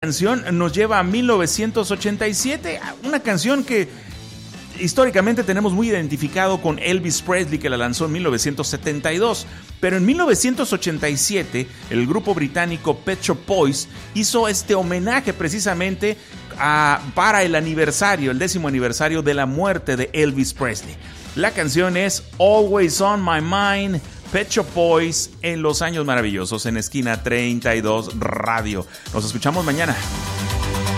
canción nos lleva a 1987, una canción que históricamente tenemos muy identificado con Elvis Presley, que la lanzó en 1972. Pero en 1987, el grupo británico Pet Shop Boys hizo este homenaje precisamente para el 10º aniversario de la muerte de Elvis Presley. La canción es Always on My Mind, Pet Shop Boys en Los Años Maravillosos, en Esquina 32 Radio. Nos escuchamos mañana.